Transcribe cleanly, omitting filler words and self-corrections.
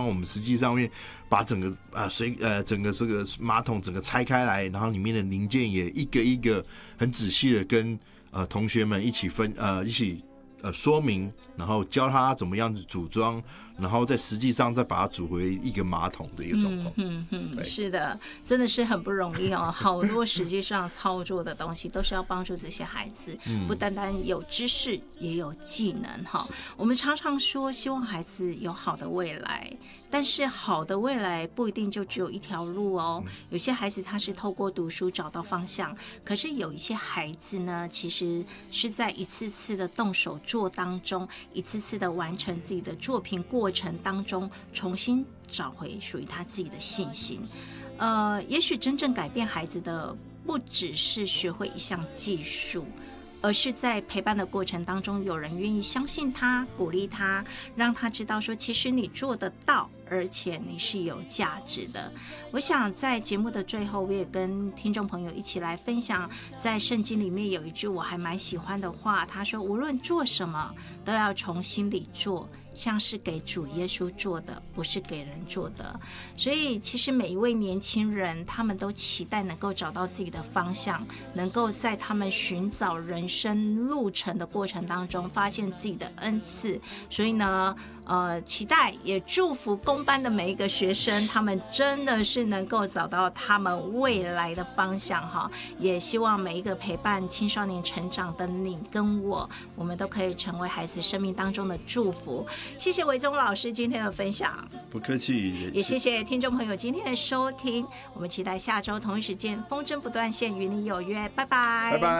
我们实际上面把整个整个这个马桶整个拆开来，然后里面的零件也一个一个很仔细的跟同学们一起说明，然后教他怎么样子组装，然后在实际上再把它组回一个马桶的一个状况。 是的，真的是很不容易哦。好多实际上操作的东西都是要帮助这些孩子，不单单有知识，也有技能哈。我们常常说希望孩子有好的未来，但是好的未来不一定就只有一条路哦。有些孩子他是透过读书找到方向，可是有一些孩子呢，其实是在一次次的动手做当中，一次次的完成自己的作品过程当中，重新找回属于他自己的信心。也许真正改变孩子的不只是学会一项技术，而是在陪伴的过程当中，有人愿意相信他，鼓励他，让他知道说其实你做得到，而且你是有价值的。我想在节目的最后，我也跟听众朋友一起来分享，在圣经里面有一句我还蛮喜欢的话，他说无论做什么都要从心里做，像是给主耶稣做的，不是给人做的。所以其实每一位年轻人，他们都期待能够找到自己的方向，能够在他们寻找人生路程的过程当中发现自己的恩赐。所以呢期待也祝福公班的每一个学生，他们真的是能够找到他们未来的方向哈。也希望每一个陪伴青少年成长的你跟我们都可以成为孩子生命当中的祝福。谢谢伟忠老师今天的分享， 不客气， 也谢谢听众朋友今天的收听。我们期待下周同一时间风筝不断线与你有约，拜拜，拜拜。